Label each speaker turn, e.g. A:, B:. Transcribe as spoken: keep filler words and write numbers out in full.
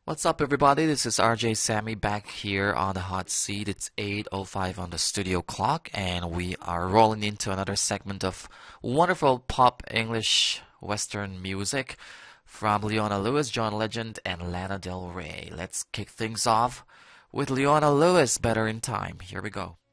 A: What's up, everybody? This is R J Sammy back here on the hot seat. It's eight oh five on the studio clock, and we are rolling into another segment of wonderful pop English Western music from Leona Lewis, John Legend, and Lana Del Rey. Let's kick things off with Leona Lewis, Better in Time. Here we go.